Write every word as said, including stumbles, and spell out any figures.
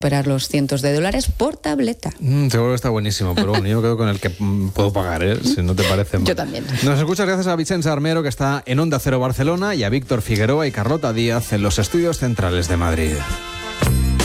superar los cientos de dólares por tableta. Mm, seguro que está buenísimo, pero bueno, yo me quedo con el que mm, puedo pagar, ¿eh? Si no te parece mal. Yo también. Nos escuchas gracias a Vicenç Armero, que está en Onda Cero Barcelona, y a Víctor Figueroa y Carlota Díaz en los estudios centrales de Madrid.